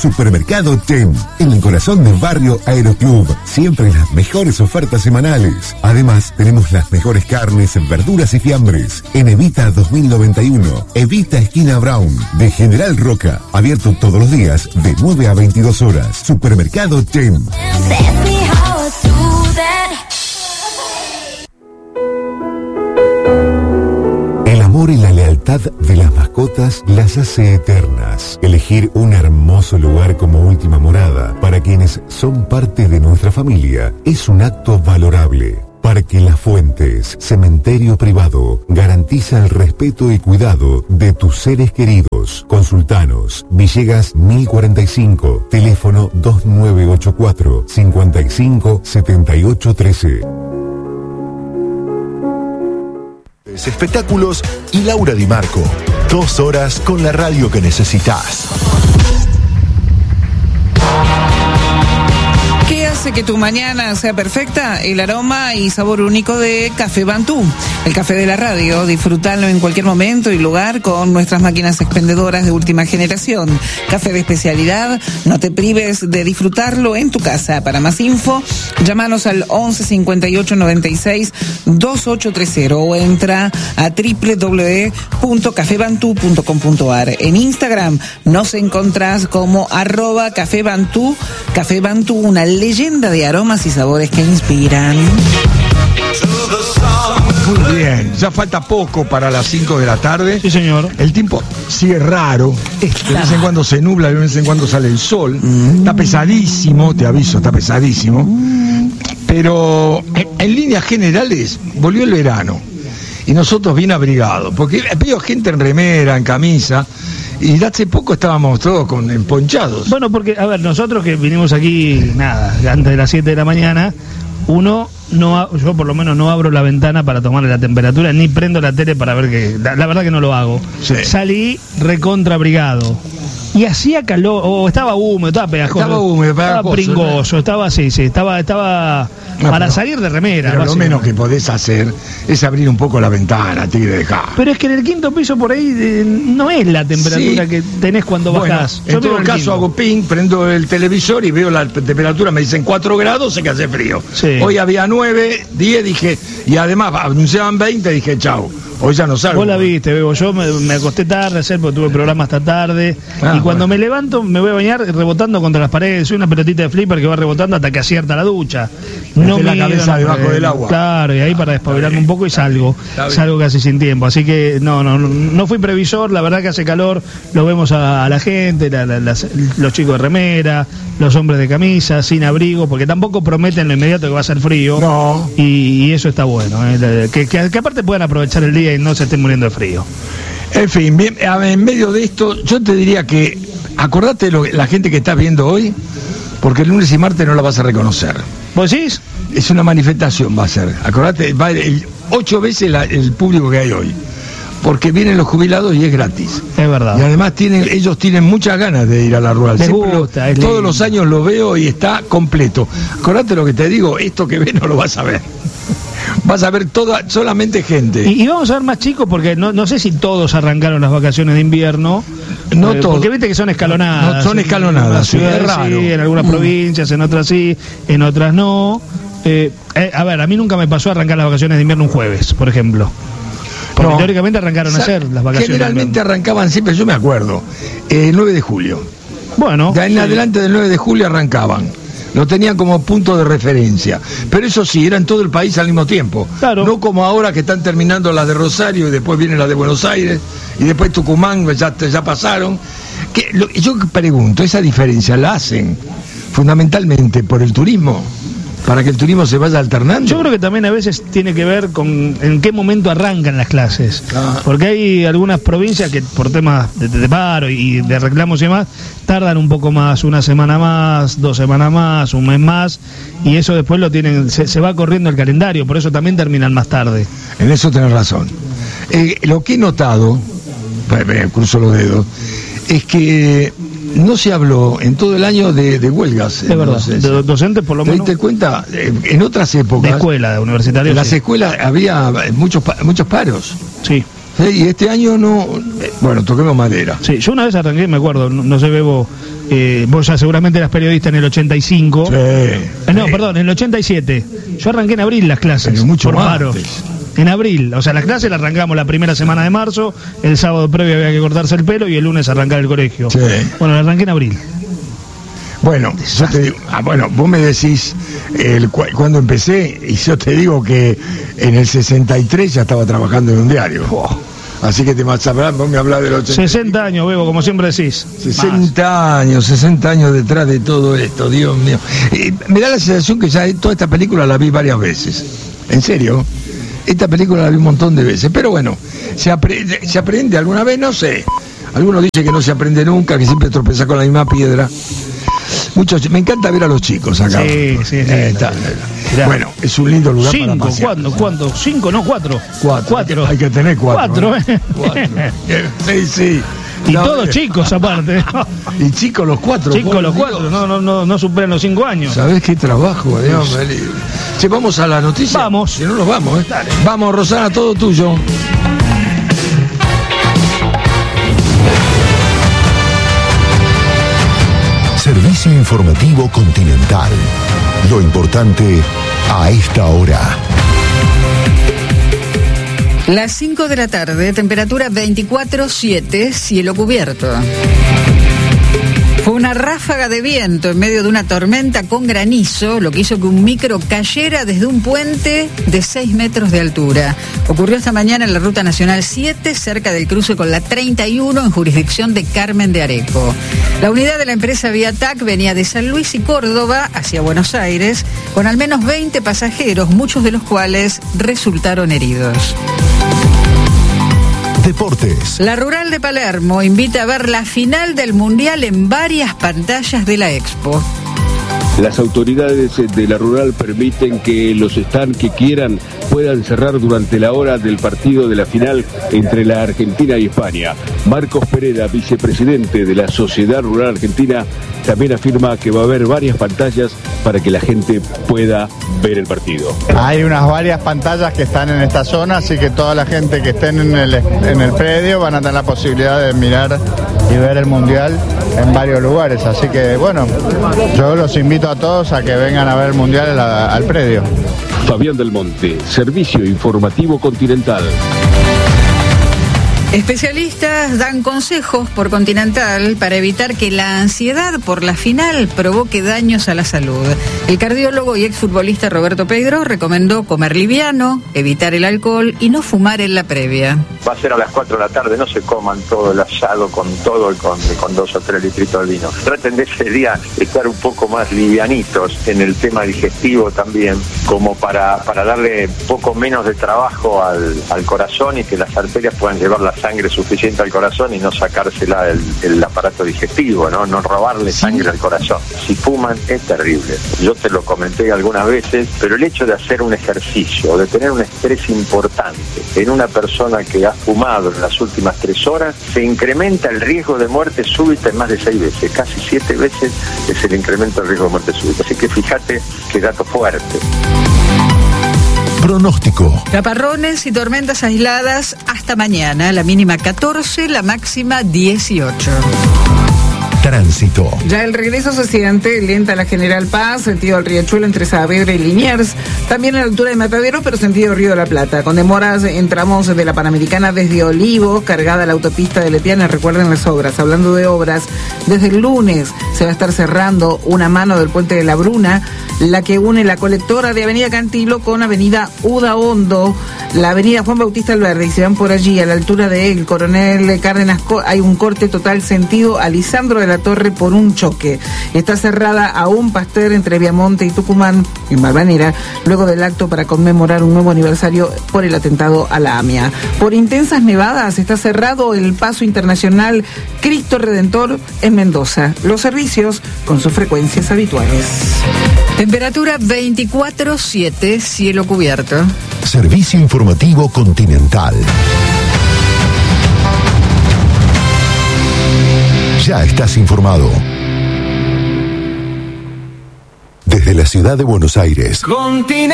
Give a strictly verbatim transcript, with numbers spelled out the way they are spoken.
Supermercado Tem, en el corazón del barrio Aeroclub. Siempre las mejores ofertas semanales. Además, tenemos las mejores carnes, verduras y fiambres. En Evita dos mil noventa y uno, Evita esquina Brown, de General Roca. Abierto todos los días de nueve a veintidós horas. Supermercado Tem. El amor y la lealtad de las mascotas las hace eternas. Elegir un hermoso lugar como última morada para quienes son parte de nuestra familia es un acto valorable. Parque Las Fuentes, cementerio privado, garantiza el respeto y cuidado de tus seres queridos. Consultanos, Villegas mil cuarenta y cinco, teléfono dos nueve ocho cuatro, cinco cinco, siete ocho uno tres. Espectáculos y Laura Di Marco. Dos horas con la radio que necesitas. ¿Qué hace que tu mañana sea perfecta? El aroma y sabor único de Café Bantú, el café de la radio. Disfrútalo en cualquier momento y lugar con nuestras máquinas expendedoras de última generación. Café de especialidad, no te prives de disfrutarlo en tu casa. Para más info, llámanos al once cincuenta y ocho noventa y seis veintiocho treinta o entra a doble u doble u doble u punto café bantú punto com punto a r. En Instagram nos encontrás como arroba Café Bantú. Café Bantú, una leyenda de aromas y sabores que inspiran. Muy bien, ya falta poco para las cinco de la tarde. Sí, señor. El tiempo sigue raro. Está. De vez en cuando se nubla, de vez en cuando sale el sol. Mm. Está pesadísimo, te aviso, está pesadísimo. Mm. Pero en, en líneas generales volvió el verano. Y nosotros bien abrigados. Porque veo gente en remera, en camisa. Y hace poco estábamos todos con emponchados. Bueno, porque, a ver, nosotros que vinimos aquí, nada, antes de las siete de la mañana, uno no, yo por lo menos no abro la ventana para tomarle la temperatura, ni prendo la tele para ver que, la, la verdad que no lo hago. Sí. Salí recontra abrigado. Y hacía calor, o oh, estaba húmedo, estaba pegajoso. Estaba húmedo, pegajoso, estaba pringoso, ¿no? estaba así, sí, estaba, estaba no, para pero, salir de remera. Pero lo menos que podés hacer es abrir un poco la ventana, tigre, dejar. Pero es que en el quinto piso por ahí eh, no es la temperatura sí. que tenés cuando bueno, bajás. Yo en todo caso quinto. Hago ping, prendo el televisor y veo la temperatura, me dicen cuatro grados, sé que hace frío. Sí. Hoy había nueve, diez, dije, y además anunciaban veinte, dije chau. Hoy ya no salgo. Vos la viste, Bebo. Yo me, me acosté tarde ayer porque tuve programa hasta tarde. Ah, y cuando bueno. me levanto me voy a bañar rebotando contra las paredes. Soy una pelotita de flipper que va rebotando hasta que acierta la ducha. No me la cabeza no, debajo eh, del agua. Claro, y ahí para despabilarme un poco y salgo. Salgo casi sin tiempo. Así que no, no, no fui previsor. La verdad que hace calor. Lo vemos a, a la gente, la, la, las, los chicos de remera, los hombres de camisa, sin abrigo, porque tampoco prometen lo inmediato que va a ser frío. No. Y, y eso está bueno. Eh, que, que, que aparte puedan aprovechar el día y no se estén muriendo de frío. En fin, bien, en medio de esto, yo te diría que acordate de lo, la gente que estás viendo hoy, porque el lunes y martes no la vas a reconocer. ¿Vos decís? Es una manifestación, va a ser. Acordate, va el, ocho veces la, el público que hay hoy. Porque vienen los jubilados y es gratis. Es verdad. Y además tienen, ellos tienen muchas ganas de ir a la rural. Les gusta, lo, todos los años lo veo y está completo. Acordate lo que te digo, esto que ves no lo vas a ver. Vas a ver toda, solamente gente. Y, y vamos a ver más chicos porque no, no sé si todos arrancaron las vacaciones de invierno. No eh, todos. Porque viste que son escalonadas. No, son escalonadas, en, en ciudades, es raro. Sí, en algunas mm. provincias, en otras sí, en otras no. Eh, eh, a ver, a mí nunca me pasó arrancar las vacaciones de invierno un jueves, por ejemplo. Porque no. teóricamente arrancaron o sea, ayer las vacaciones. Generalmente arrancaban siempre, yo me acuerdo, el eh, nueve de julio. Bueno. De ahí en sí. adelante del nueve de julio arrancaban. Lo tenían como punto de referencia. Pero eso sí, era en todo el país al mismo tiempo. Claro. No como ahora que están terminando las de Rosario y después vienen las de Buenos Aires y después Tucumán, ya, ya pasaron. Que, lo, yo pregunto, ¿esa diferencia la hacen fundamentalmente por el turismo? ¿Para que el turismo se vaya alternando? Yo creo que también a veces tiene que ver con en qué momento arrancan las clases. Ah. Porque hay algunas provincias que por temas de, de paro y de reclamos y demás, tardan un poco más, una semana más, dos semanas más, un mes más, y eso después lo tienen, se, se va corriendo el calendario, por eso también terminan más tarde. En eso tenés razón. Eh, lo que he notado, me cruzo los dedos, es que no se habló en todo el año de, de huelgas. Es verdad, de docentes por lo menos. ¿Te das cuenta? En otras épocas. De escuela, de universitario. En las sí. escuelas había muchos muchos paros. Sí. ¿Sí? Y este año no. Bueno, toquemos madera. Sí, yo una vez arranqué, me acuerdo, no, no sé, Bebo, Eh, vos ya seguramente eras periodista en el ochenta y cinco. Sí. Eh, no, perdón, en el ochenta y siete. Yo arranqué en abril las clases. Pero mucho por más paro. antes. En abril, o sea, las clases las arrancamos la primera semana de marzo, el sábado previo había que cortarse el pelo y el lunes arrancar el colegio. Sí. Bueno, la arranqué en abril. Bueno, yo te digo, ah, bueno, vos me decís el, cu cuando empecé y yo te digo que en el sesenta y tres ya estaba trabajando en un diario. Oh. Así que te vas a hablar, vos me hablás del ochenta. sesenta años, Bebo, como siempre decís. sesenta años, sesenta años detrás de todo esto, Dios mío. Eh, me da la sensación que ya toda esta película la vi varias veces. ¿En serio? Esta película la vi un montón de veces. Pero bueno, ¿se aprende, ¿se aprende alguna vez? No sé. Algunos dicen que no se aprende nunca, que siempre tropeza con la misma piedra. Muchos, me encanta ver a los chicos acá. Sí, sí, sí. Eh, está, bueno, es un lindo lugar cinco, para pasear. ¿cuándo? ¿Cuándo? Cinco, no, cuatro. Cuatro. Cuatro. Hay que tener cuatro. Cuatro, ¿eh? Cuatro. Sí, sí. Y No, todos eh. chicos aparte. Y chicos los cuatro. Chicos los Dios. cuatro, no, no, no, no superan los cinco años. ¿Sabés qué trabajo? Dios me libre. Che, vamos a la noticia. Vamos. Si no nos vamos, ¿eh? Dale. Vamos, Rosana, todo tuyo. Servicio informativo Continental. Lo importante a esta hora. Las cinco de la tarde, temperatura veinticuatro siete, cielo cubierto. Fue una ráfaga de viento en medio de una tormenta con granizo, lo que hizo que un micro cayera desde un puente de seis metros de altura. Ocurrió esta mañana en la Ruta Nacional siete, cerca del cruce con la treinta y uno, en jurisdicción de Carmen de Areco. La unidad de la empresa Viatac venía de San Luis y Córdoba hacia Buenos Aires, con al menos veinte pasajeros, muchos de los cuales resultaron heridos. Deportes. La Rural de Palermo invita a ver la final del Mundial en varias pantallas de la Expo. Las autoridades de la Rural permiten que los stands que quieran puedan cerrar durante la hora del partido de la final entre la Argentina y España. Marcos Pereda, vicepresidente de la Sociedad Rural Argentina, también afirma que va a haber varias pantallas para que la gente pueda ver el partido. Hay unas varias pantallas que están en esta zona, así que toda la gente que estén en el, en el predio van a tener la posibilidad de mirar y ver el Mundial en varios lugares. Así que bueno, yo los invito a todos a que vengan a ver el Mundial al, al predio. Fabián del Monte, Servicio Informativo Continental. Especialistas dan consejos por Continental para evitar que la ansiedad por la final provoque daños a la salud. El cardiólogo y exfutbolista Roberto Pedro recomendó comer liviano, evitar el alcohol y no fumar en la previa. Va a ser a las cuatro de la tarde, no se coman todo el asado con todo y con, con dos o tres litritos de vino. Traten de ese día estar un poco más livianitos en el tema digestivo también, como para, para darle poco menos de trabajo al, al corazón y que las arterias puedan llevar la sangre suficiente al corazón y no sacársela del, del aparato digestivo, ¿no? No robarle sangre al corazón. Si fuman es terrible. Yo te lo comenté algunas veces, pero el hecho de hacer un ejercicio, de tener un estrés importante en una persona que ha fumado en las últimas tres horas, se incrementa el riesgo de muerte súbita en más de seis veces, casi siete veces es el incremento del riesgo de muerte súbita. Así que fíjate qué dato fuerte. Pronóstico. Chaparrones y tormentas aisladas hasta mañana, la mínima catorce, la máxima dieciocho. Tránsito. Ya el regreso se siente lenta la General Paz, sentido al Riachuelo entre Saavedra y Liniers, también a la altura de Matadero, pero sentido Río de la Plata, con demoras en tramos de la Panamericana desde Olivos, cargada la autopista de Lepiana. Recuerden las obras. Hablando de obras, desde el lunes se va a estar cerrando una mano del puente de la Bruna, la que une la colectora de Avenida Cantilo con Avenida Udaondo, la Avenida Juan Bautista Alverde, y se van por allí a la altura de el Coronel Cárdenas. Hay un corte total sentido a Lisandro de la Torre por un choque. Está cerrada a un Pasteur entre Viamonte y Tucumán, en Balvanera, luego del acto para conmemorar un nuevo aniversario por el atentado a la AMIA. Por intensas nevadas está cerrado el paso internacional Cristo Redentor en Mendoza. Los servicios con sus frecuencias habituales. Temperatura veinticuatro siete, cielo cubierto. Servicio informativo Continental. Ya estás informado. Desde la ciudad de Buenos Aires. Continental.